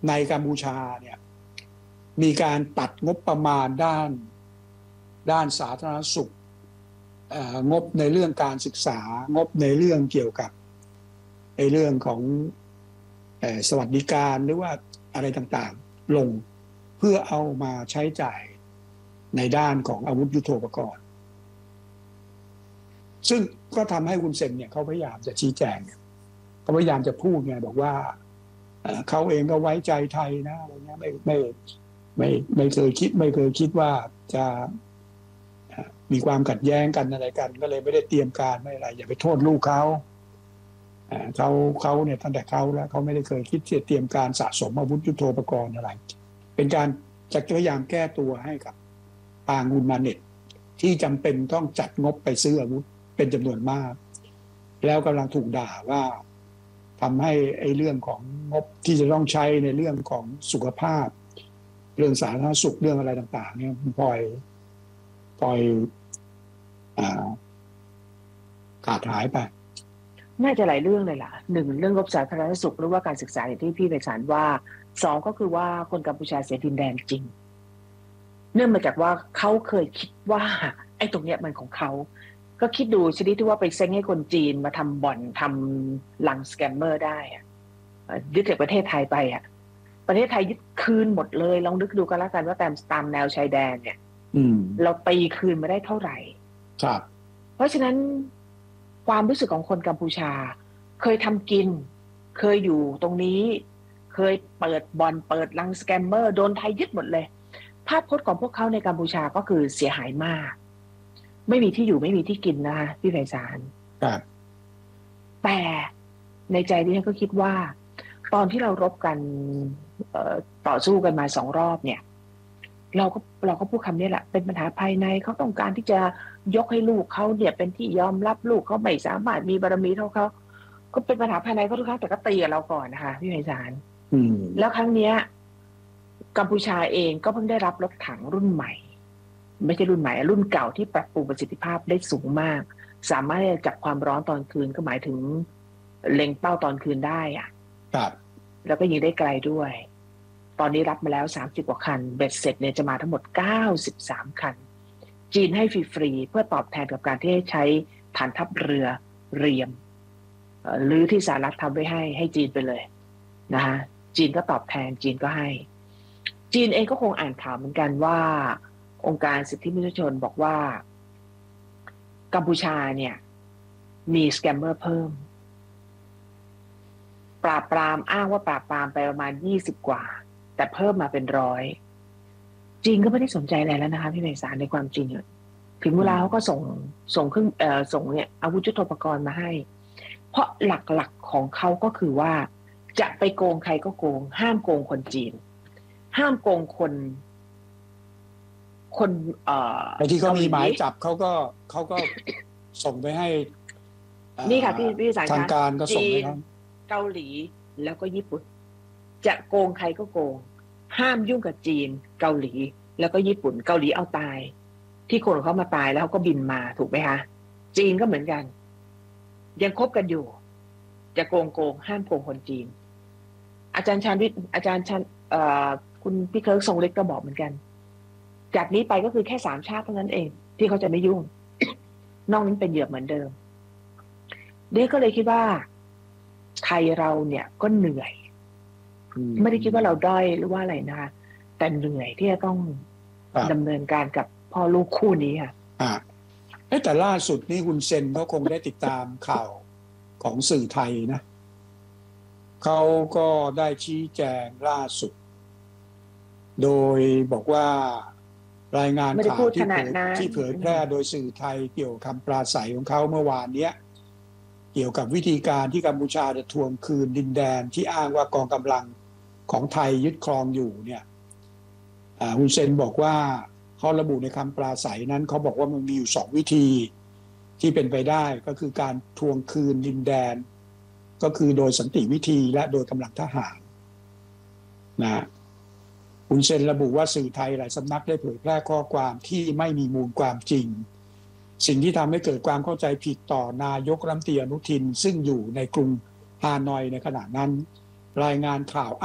ในกัมพูชาเนี่ยมีการตัดงบประมาณด้านสาธารณสุขงบในเรื่องการศึกษางบในเรื่องเกี่ยวกับในเรื่องของสวัสดิการหรือว่าอะไรต่างๆลงเพื่อเอามาใช้จ่ายในด้านของอาวุธยุทโธปกรณ์ซึ่งก็ทำให้คุณเซนเนี่ยเขาพยายามจะชี้แจงเขาพยายามจะพูดไงบอกว่าเขาเองก็ไว้ใจไทยนะอะไรเงี้ยไม่เคยคิดว่าจะมีความขัดแย้งกันอะไรกันก็เลยไม่ได้เตรียมการไม่อะไรอย่าไปโทษลูกเขาเนี่ยตั้งแต่เขาแล้วเขาไม่ได้เคยคิดจะเตรียมการสะสมอาวุธยุทโธปกรณ์อะไรเป็นการจะพยายามแก้ตัวให้กับทางอุนมาเน็ตที่จำเป็นต้องจัดงบไปซื้ออาวุธเป็นจำนวนมากแล้วกำลังถูกด่าว่าทำให้ไอ้เรื่องของงบที่จะต้องใช้ในเรื่องของสุขภาพเรื่องสาธารณสุขเรื่องอะไรต่างๆเนี่ยปล่อยขาดหายไปน่าจะหลายเรื่องเลยล่ะหนึ่งเรื่องงบสาธารณสุขหรือว่าการศึกษาอย่างที่พี่ไพศาลว่าสองก็คือว่าคนกัมพูชาเสียดินแดนจริงเนื่องมาจากว่าเขาเคยคิดว่าไอ้ตรงเนี้ยมันของเขาก็คิดดูชนิดที่ว่าไปเซ้งให้คนจีนมาทำบ่อนทำลังสแกมเมอร์ได้ยึดจากประเทศไทยไปประเทศไทยยึดคืนหมดเลยลองนึกดูกันแล้วกันว่าตามแนวชายแดนเนี่ยเราตีคืนมาได้เท่าไหร่ครับเพราะฉะนั้นความรู้สึกของคนกัมพูชาเคยทำกินเคยอยู่ตรงนี้เคยเปิดบ่อนเปิดลังสแกมเมอร์โดนไทยยึดหมดเลยภาพพจน์ของพวกเขาในกัมพูชาก็คือเสียหายมากไม่มีที่อยู่ไม่มีที่กินนะคะพี่ไพศาลแต่ในใจดิฉันก็คิดว่าตอนที่เรารบกันต่อสู้กันมา2 รอบเนี่ยเราก็พูดคำนี้แหละเป็นปัญหาภายในเขาต้องการที่จะยกให้ลูกเขาเนี่ยเป็นที่ยอมรับลูกเขาไม่สามารถมีบารมีเท่าเขาก็เป็นปัญหาภายในเขาทุกครั้งแต่ก็ตีกับเราก่อนนะคะพี่ไพศาลแล้วครั้งเนี้ยกัมพูชาเองก็เพิ่งได้รับรถถังรุ่นใหม่ไม่ใช่รุ่นใหม่รุ่นเก่าที่ปรับปรุงประสิทธิภาพได้สูงมากสามารถจับความร้อนตอนคืนก็หมายถึงเล็งเป้าตอนคืนได้ครับแล้วก็ยิงได้ไกลด้วยตอนนี้รับมาแล้ว30 กว่าคันเบ็ดเสร็จเนี่ยจะมาทั้งหมด93 คันจีนให้ฟรีๆเพื่อตอบแทนกับการที่ให้ใช้ฐานทัพเรือเรียมหรือที่สหรัฐทำไว้ให้จีนไปเลยนะคะจีนก็ตอบแทนจีนก็ให้จีนเองก็คงอ่านข่าวเหมือนกันว่าองค์การสิทธิมนุษยชนบอกว่ากัมพูชาเนี่ยมีสแกมเมอร์เพิ่มปราบปรามอ้างว่าปราบปรามไปประมาณ20 กว่าแต่เพิ่มมาเป็น100จีนก็ไม่ได้สนใจอะไรแล้วนะคะพี่ไพศาลในความจริงถึงเวลาเขาก็ส่งเครื่องส่งเนี่ยอาวุธยุทโธปกรณ์มาให้เพราะหลักๆของเขาก็คือว่าจะไปโกงใครก็โกงห้ามโกงคนจีนห้ามโกงคนไอ้ที่เขามีหมายจับเขาก็ส่งไปให้นี่ค่ะพี่สารทางการก็ส่งไปเกาหลีแล้วก็ญี่ปุ่นจะโกงใครก็โกงห้ามยุ่งกับจีนเกาหลีแล้วก็ญี่ปุ่นเกาหลีเอาตายที่คนของเขามาตายแล้วเขาก็บินมาถูกไหมคะจีนก็เหมือนกันยังคบกันอยู่จะโกงห้ามโกงคนจีนอาจารย์ชันคุณพี่เคิร์กทรงเล็กก็บอกเหมือนกันจากนี้ไปก็คือแค่3 ชาติเท่านั้นเองที่เขาจะไม่ยุ่ง นอกนั้นเป็นเหยื่อเหมือนเดิมเด็กก็เลยคิดว่าไทยเราเนี่ยก็เหนื่อยไม่ได้คิดว่าเราด้อยหรือว่าอะไรนะคะแต่เหนื่อยที่จะต้องดำเนินการกับพ่อลูกคู่นี้ค่ะแต่ล่าสุดนี่คุณเซนเขาคงได้ติดตามข่าวของสื่อไทยนะเขาก็ได้ชี้แจงล่าสุดโดยบอกว่ารายงานข่าวที่เผยแพร่โดยสื่อไทยเกี่ยวกับคำปราศรัยของเขาเมื่อวานนี้เกี่ยวกับวิธีการที่กัมพูชาจะทวงคืนดินแดนที่อ้างว่ากองกำลังของไทยยึดครองอยู่เนี่ยฮุนเซนบอกว่าเขาระบุในคำปราศรัยนั้นเขาบอกว่ามันมีอยู่2 วิธีที่เป็นไปได้ก็คือการทวงคืนดินแดนก็คือโดยสันติวิธีและโดยกำลังทหารนะฮุนเซนระบุว่าสื่อไทยหลายสำนักได้เผยแพร่ข้อความที่ไม่มีมูลความจริงสิ่งที่ทำให้เกิดความเข้าใจผิดต่อนายกรัฐมนตรีอนุทินซึ่งอยู่ในกรุงฮานอยในขณะนั้นรายงานข่าว